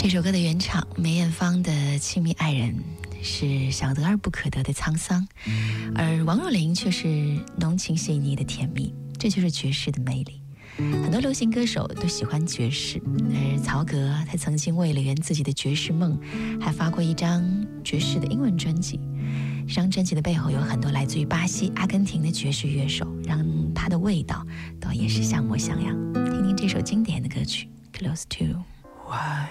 这首歌的原唱梅艳芳的《亲密爱人》是想得而不可得的沧桑，而王若琳却是浓情细腻的甜蜜，这就是爵士的魅力。很多流行歌手都喜欢爵士，而曹格他曾经为了圆自己的爵士梦，还发过一张爵士的英文专辑。这张专辑的背后有很多来自于巴西、阿根廷的爵士乐手，让他的味道倒也是像模像样。听听这首经典的歌曲《Close to》。 Why